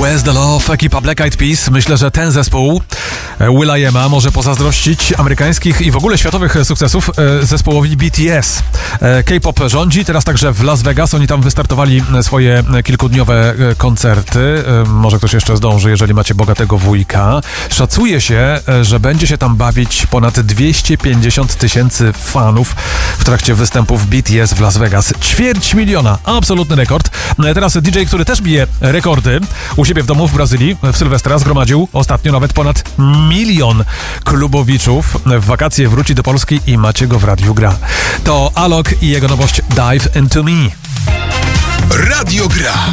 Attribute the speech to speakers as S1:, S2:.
S1: Where's the Love, ekipa Black Eyed Peas. Myślę, że ten zespół will.i.ama może pozazdrościć amerykańskich i w ogóle światowych sukcesów zespołowi BTS. K-pop rządzi, teraz także w Las Vegas. Oni tam wystartowali swoje kilkudniowe koncerty. Może ktoś jeszcze zdąży, jeżeli macie bogatego wujka. Szacuje się, że będzie się tam bawić ponad 250 000 fanów w trakcie występów BTS w Las Vegas. 250 000, absolutny rekord. Teraz DJ, który też bije rekordy u siebie w domu w Brazylii, w Sylwestra zgromadził ostatnio nawet ponad 1 000 000 klubowiczów. W wakacje wróci do Polski i macie go w radiu gra. To Alok i jego nowość Dive Into Me.
S2: Radio Gra.